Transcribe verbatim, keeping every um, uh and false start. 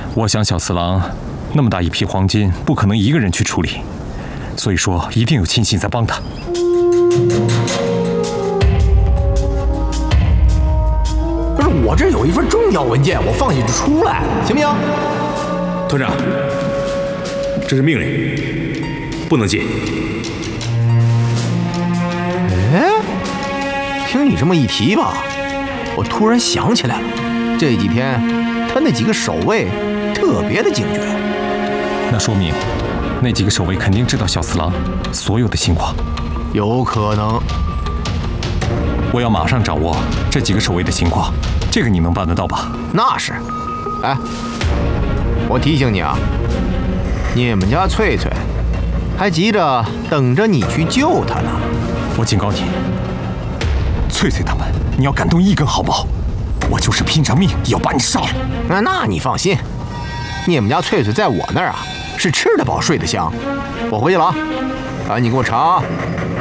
我想小次郎那么大一批黄金，不可能一个人去处理，所以说一定有亲信在帮他。 不是，我这有一份重要文件，我放下就出来，行不行？ 团长，这是命令，不能进。 哎，听你这么一提吧，我突然想起来了，这几天他那几个守卫特别的警觉。 那说明那几个守卫肯定知道小次郎所有的情况。 有可能。 我要马上掌握这几个守卫的情况，这个你能办得到吧？ 那是。哎，我提醒你啊，你们家翠翠还急着等着你去救她呢。 我警告你，翠翠他们，你要敢动一根毫毛，我就是拼上命也要把你杀了。 那那你放心，你们家翠翠在我那儿啊，是吃得饱睡得香。我回去了啊，赶紧给我查